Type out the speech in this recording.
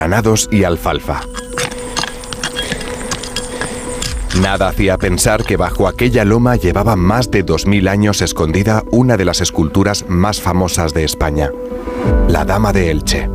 granados y alfalfa. Nada hacía pensar que bajo aquella loma llevaba más de 2000 años escondida una de las esculturas más famosas de España, la Dama de Elche.